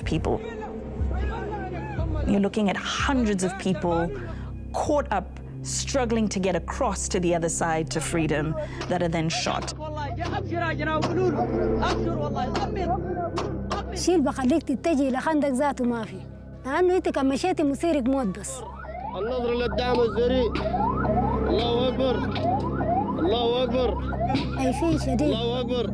people. You're looking at hundreds of people caught up, struggling to get across to the other side to freedom, that are then shot. شيل بخليك تتجه لخندق ذاته ما في، لأنه أنت كان مشيتي مصيرك موت بس. النظر للدعم السريع. الله أكبر. الله أكبر. خايفين شديد. الله أكبر.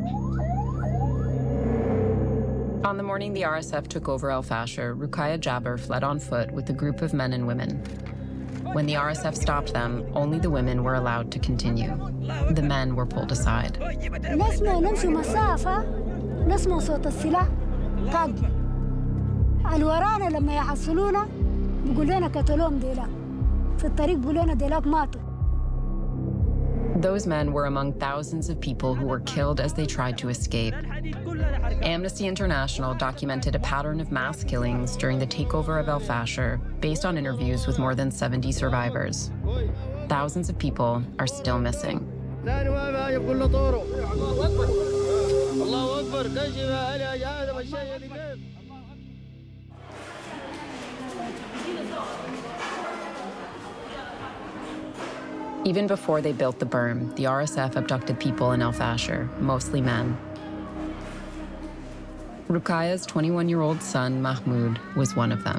On the morning the RSF took over El Fasher, Ruqayya Jaber fled on foot with a group of men and women. When the RSF stopped them, only the women were allowed to continue. The men were pulled aside. نسمع نمشي مسافة، نسمع صوت السلاح طق. الورانا لما يحصلونا بيقول لنا قتلوهم ديلاك. في الطريق بيقول لنا ديلاك ماتوا. Those men were among thousands of people who were killed as they tried to escape. Amnesty International documented a pattern of mass killings during the takeover of El Fasher based on interviews with more than 70 survivors. Thousands of people are still missing. Even before they built the berm, the RSF abducted people in El Fasher, mostly men. Ruqayya's 21-year-old son, Mahmoud, was one of them.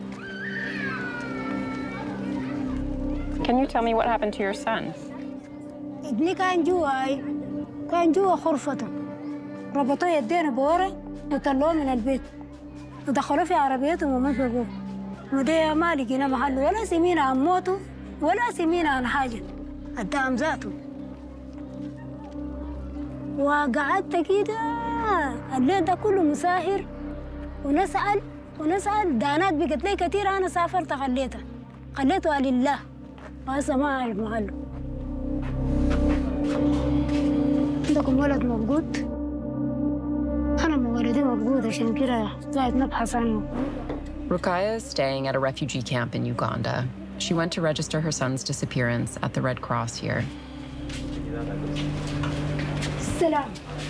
Can you tell me what happened to your son? ابني كان جوا غرفته، ربطوه يدينا بورا وطلعوه من البيت ودخلوه في عربيتهم ومسكوه، وده ما لقينا محل ولا سمينا عن موته ولا سمينا عن حاجة، الدعم ذاته. وقعدت كده الليل ده كله مساهر ونسأل دانات بقت لي كتير. أنا سافرت خليتها لله وهسه ما أعرف محله. عندكم ولد مفقود؟ أنا ولدي مفقود عشان كده قاعد نبحث عنه. Ruqayya is staying at a refugee camp in Uganda. She went to register her son's disappearance at the Red Cross here. السلام.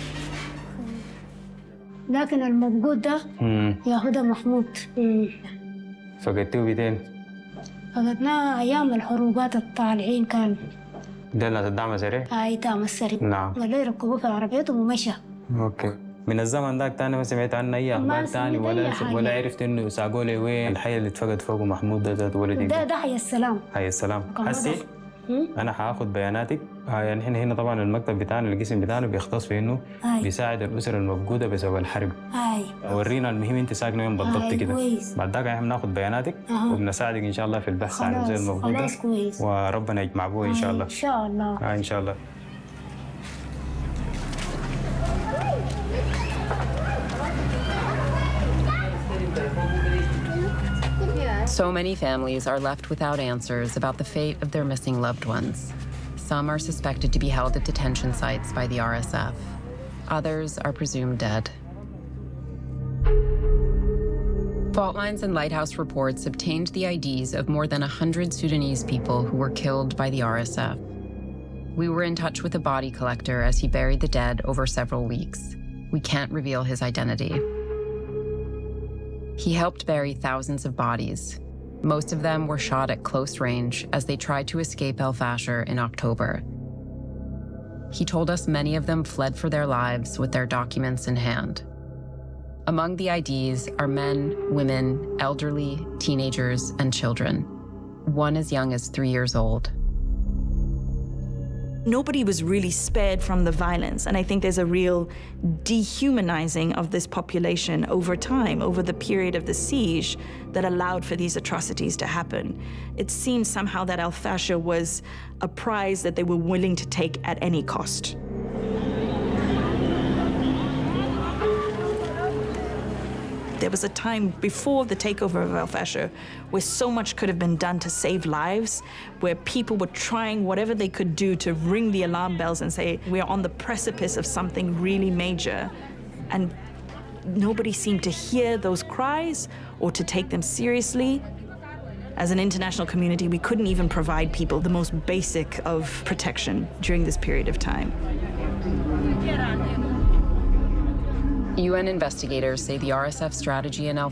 لكن المفقود ده ياخدها محمود. فقدتوه بيدين؟ فقدناه أيام الحروبات الطالعين كان. ده ناس الدعم السريع؟ أي دعم السريع. نعم. ولا يركبوه في عربيتهم ومشى. اوكي. من الزمن ذاك تاني ما سمعت عنه أي أخبار تاني ولا عرفت إنه ساقوا لي وين الحي اللي اتفقد فوقه محمود ده ذات ولدي؟ ده حي السلام. حي السلام. هسي أنا هاخد بياناتك. يعني إحنا هنا طبعاً المكتب بتاعنا القسم بتاعنا بيختص في إنه بيساعد الأسر المفقودة بسبب الحرب. ورينا المهم أنت ساكنة وين بالضبط كده. بعد ذاك إحنا بناخد بياناتك وبنساعدك إن شاء الله في البحث عن الأسر المفقودة. خلاص كويس. وربنا يجمع بوه إن شاء الله. إن شاء الله. إن شاء الله. So many families are left without answers about the fate of their missing loved ones. Some are suspected to be held at detention sites by the RSF. Others are presumed dead. Fault Lines and Lighthouse reports obtained the IDs of more than 100 Sudanese people who were killed by the RSF. We were in touch with a body collector as he buried the dead over several weeks. We can't reveal his identity. He helped bury thousands of bodies. Most of them were shot at close range as they tried to escape El Fasher in October. He told us many of them fled for their lives with their documents in hand. Among the IDs are men, women, elderly, teenagers, and children, one as young as 3 years old. Nobody was really spared from the violence, and I think there's a real dehumanizing of this population over time, over the period of the siege that allowed for these atrocities to happen. It seems somehow that El Fasher was a prize that they were willing to take at any cost. There was a time before the takeover of El Fasher where so much could have been done to save lives, where people were trying whatever they could do to ring the alarm bells and say, we're on the precipice of something really major. And nobody seemed to hear those cries or to take them seriously. As an international community, we couldn't even provide people the most basic of protection during this period of time. UN investigators say the RSF strategy in El